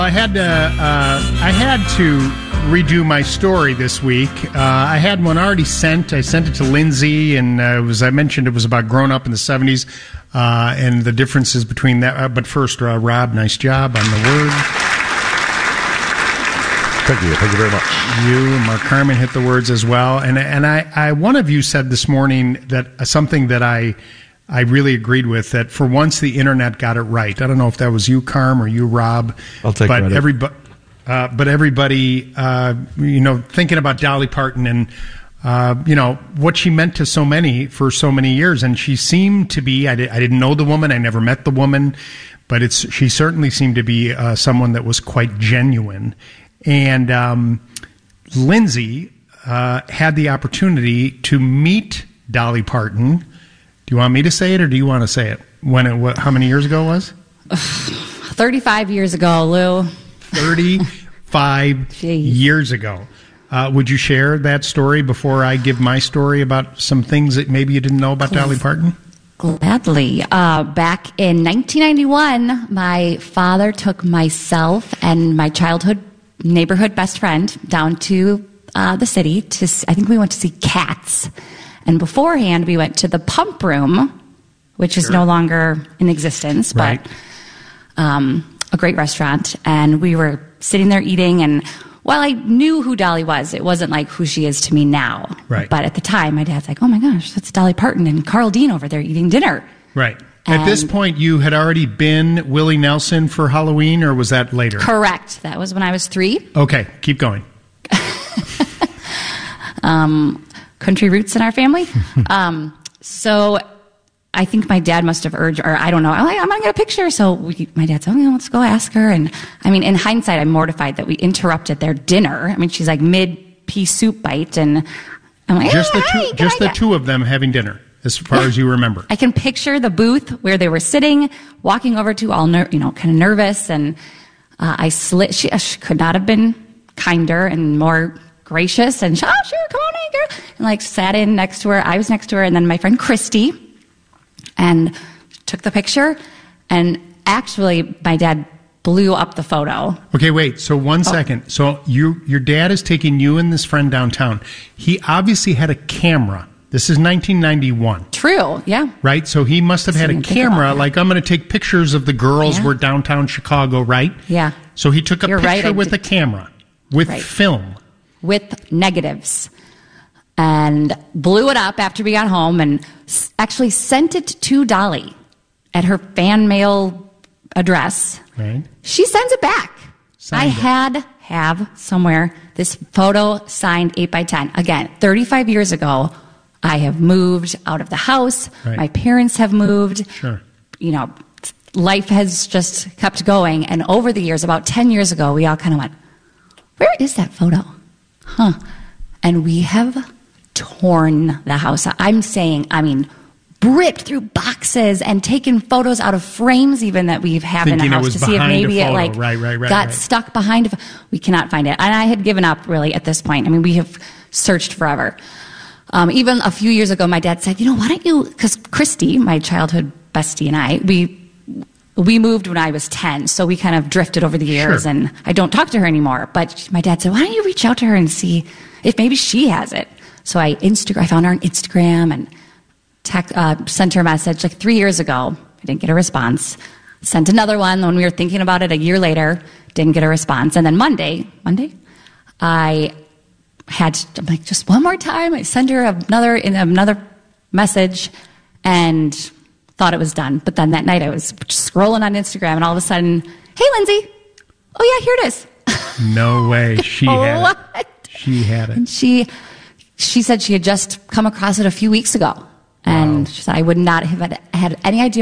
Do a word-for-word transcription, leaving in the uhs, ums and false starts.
I had to, uh, I had to redo my story this week. Uh, I had one already sent. I sent it to Lindsay, and uh, it was, I mentioned it was about growing up in the seventies uh, and the differences between that. Uh, but first, uh, Rob, nice job on the word. Thank you. Thank you very much. You and Mark Carmen hit the words as well. And and I, I one of you said this morning that uh, something that I I really agreed with, that for once the internet got it right. I don't know if that was you, Carm, or you, Rob. I'll take but credit. Everybody, uh, but everybody, uh, you know, thinking about Dolly Parton and, uh, you know, what she meant to so many for so many years. And she seemed to be, I, di- I didn't know the woman, I never met the woman, but it's she certainly seemed to be uh, someone that was quite genuine. And um, Lindsay uh, had the opportunity to meet Dolly Parton. Do you want me to say it, or do you want to say it? When it, what, how many years ago it was? thirty-five years ago, Lou. thirty-five years ago. Uh, would you share that story before I give my story about some things that maybe you didn't know about Dolly Parton? Gladly. Uh, back in nineteen ninety-one, my father took myself and my childhood neighborhood best friend down to uh, the city to, I think we went to see Cats. And beforehand, we went to the Pump Room, which is Sure. no longer in existence, Right. but um, a great restaurant. And we were sitting there eating, and while I knew who Dolly was, it wasn't like who she is to me now. Right. But at the time, my dad's like, oh my gosh, that's Dolly Parton and Carl Dean over there eating dinner. Right. At this And- point, you had already been Willie Nelson for Halloween, or was that later? Correct. That was when I was three. Okay, keep going. Um, country roots in our family. um, so I think my dad must have urged, or I don't know, I'm like, I'm going to get a picture. So we, my dad said, okay, let's go ask her. And I mean, in hindsight, I'm mortified that we interrupted their dinner. I mean, she's like mid pea soup bite. And I'm like, Just hey, the two, hi, just can the I-" two of them having dinner, as far as you remember. I can picture the booth where they were sitting, walking over to all, ner- you know, kind of nervous. And uh, I slid, she, she could not have been kinder and more gracious. And she, oh, sure, come on in, girl. And like sat in next to her. I was next to her. And then my friend Christy, and took the picture. And actually, my dad blew up the photo. Okay, wait. So one Oh. second. So you, your dad is taking you and this friend downtown. He obviously had a camera. This is nineteen ninety-one. True, yeah. Right? So he must have had a Didn't think about camera, that. like, I'm going to take pictures of the girls Yeah. were downtown Chicago, right? Yeah. So he took a You're right, picture I with did- a camera, with Right. film. With negatives, and blew it up after we got home, and s- actually sent it to Dolly at her fan mail address. Right. She sends it back. Signed I it. had have somewhere this photo signed eight by ten. Again, thirty-five years ago, I have moved out of the house. Right. My parents have moved. Sure. You know, life has just kept going. And over the years, about ten years ago, we all kind of went, where is that photo? Huh. And we have torn the house out. I'm saying, I mean, ripped through boxes and taken photos out of frames even that we've had in the Thinking it house was to see if behind a maybe it photo. like Right, right, right, got right. stuck behind. A, pho- we cannot find it. And I had given up really at this point. I mean, we have searched forever. Um, even a few years ago, my dad said, you know, why don't you, because Christy, my childhood bestie, and I, we we moved when I was ten, so we kind of drifted over the years, Sure. and I don't talk to her anymore. But my dad said, why don't you reach out to her and see if maybe she has it? So I Insta- I found her on Instagram and tech, uh, sent her a message like three years ago. I didn't get a response. Sent another one when we were thinking about it a year later. Didn't get a response. And then Monday, Monday, I had I'm like just one more time. I sent her another in another message, and thought it was done. But then that night I was scrolling on Instagram, and all of a sudden, hey Lindsay, oh yeah, here it is. No way. She had it. What? She had it. And she she said she had just come across it a few weeks ago, and Wow. she said I would not have had, had any idea